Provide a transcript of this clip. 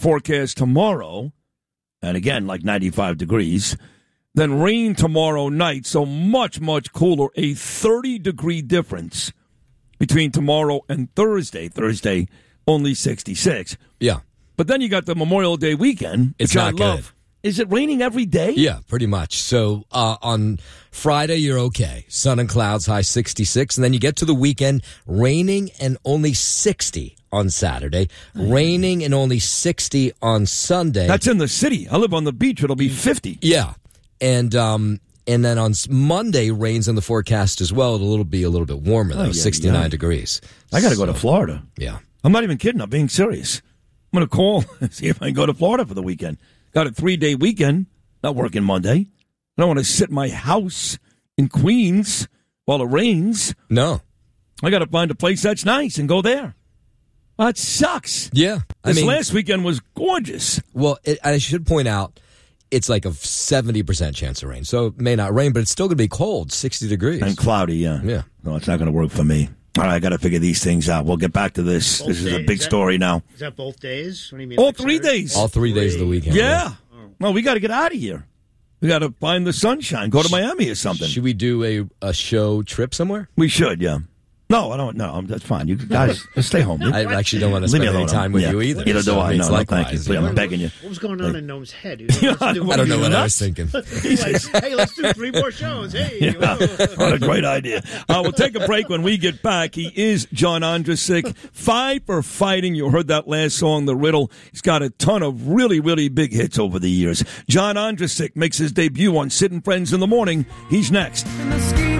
forecast tomorrow, and again, like 95 degrees. Then rain tomorrow night, so much, much cooler. A 30-degree difference between tomorrow and Thursday. Thursday, only 66. Yeah. But then you got the Memorial Day weekend, It's which I not love. good. Is it raining every day? Yeah, pretty much. So on Friday, you're okay. Sun and clouds, high 66. And then you get to the weekend, raining and only 60 on Saturday. Raining and only 60 on Sunday. That's in the city. I live on the beach. It'll be 50. Yeah. And then on Monday, rains in the forecast as well. It'll be a little bit warmer, though, 69 degrees. I got to go to Florida. Yeah. I'm not even kidding. I'm being serious. I'm going to call and see if I can go to Florida for the weekend. Got a 3-day weekend, not working Monday. I don't want to sit in my house in Queens while it rains. No. I got to find a place that's nice and go there. That sucks. Yeah. This last weekend was gorgeous. Well, I should point out, it's like a 70% chance of rain. So it may not rain, but it's still going to be cold, 60 degrees. And cloudy, yeah. Yeah. No, it's not going to work for me. All right, I got to figure these things out. We'll get back to this. Both This is a days. big story now. Is that both days? What do you mean? All like 3 Saturday? days. All 3 days of the weekend. Yeah. Well, we got to get out of here. We got to find the sunshine. Go to Miami or something. Should we do a show trip somewhere? We should, yeah. No, I don't. No, that's fine. You guys just stay home. I actually don't want to Leave me spend any alone. time with Yeah. you either. Neither do I. it's No, likewise, thank you. Please, I'm begging you. What was going on in Noam's head? I don't know what I was thinking. Hey, let's do 3 more shows. Hey. What a great idea. We'll take a break. When we get back, he is John Ondrasik. Fight for Fighting. You heard that last song, The Riddle. He's got a ton of really, really big hits over the years. John Ondrasik makes his debut on Sid and Friends in the Morning. He's next.